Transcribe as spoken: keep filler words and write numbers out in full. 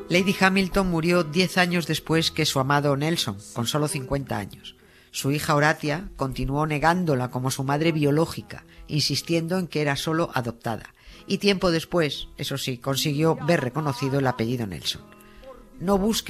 Lady Hamilton murió diez años después que su amado Nelson, con solo cincuenta años. Su hija Horatia continuó negándola como su madre biológica, insistiendo en que era solo adoptada. Y tiempo después, eso sí, consiguió ver reconocido el apellido Nelson. No busque